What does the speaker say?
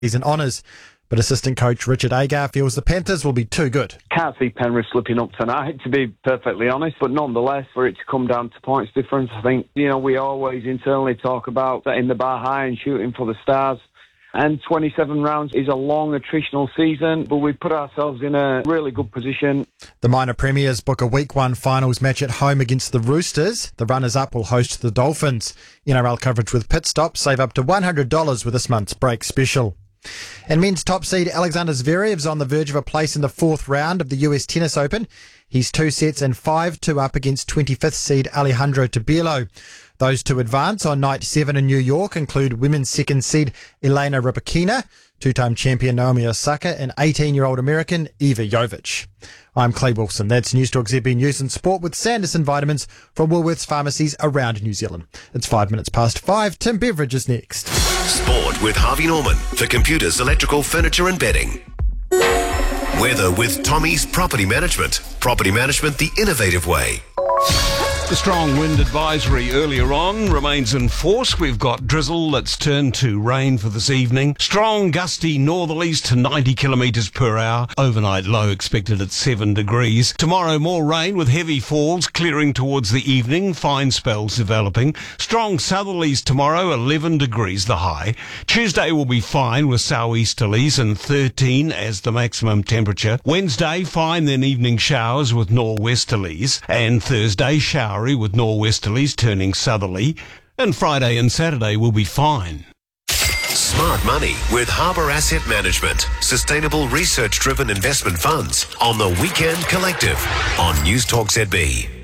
He's in honours, but assistant coach Richard Agar feels the Panthers will be too good. Can't see Penrith slipping up tonight, to be perfectly honest, but nonetheless, for it to come down to points difference, I think, we always internally talk about setting the bar high and shooting for the stars. And 27 rounds is a long attritional season, but we put ourselves in a really good position. The minor premiers book a Week 1 finals match at home against the Roosters. The runners-up will host the Dolphins. NRL coverage with Pit Stop. Save up to $100 with this month's break special. And men's top seed Alexander Zverev's on the verge of a place in the fourth round of the US Tennis Open. He's 2 sets and 5-2 up against 25th seed Alejandro Tabilo. Those to advance on night 7 in New York include women's second seed Elena Rybakina, two-time champion Naomi Osaka, and 18-year-old American Eva Jovic. I'm Clay Wilson. That's News Talk ZB News and Sport with Sanderson Vitamins from Woolworths pharmacies around New Zealand. It's 5 minutes past 5. Tim Beveridge is next. Sport with Harvey Norman for computers, electrical, furniture and bedding. Weather with Tommy's Property Management. Property management the innovative way. The strong wind advisory earlier on remains in force. We've got drizzle that's turned to rain for this evening. Strong gusty northerlies to 90 kilometres per hour. Overnight low expected at 7 degrees. Tomorrow more rain with heavy falls clearing towards the evening. Fine spells developing. Strong southerlies tomorrow, 11 degrees the high. Tuesday will be fine with southeasterlies and 13 as the maximum temperature. Wednesday fine, then evening showers with nor'westerlies. And Thursday showery with nor'westerlies turning southerly, and Friday and Saturday will be fine. Smart money with Harbour Asset Management. Sustainable research-driven investment funds on the Weekend Collective on News Talk ZB.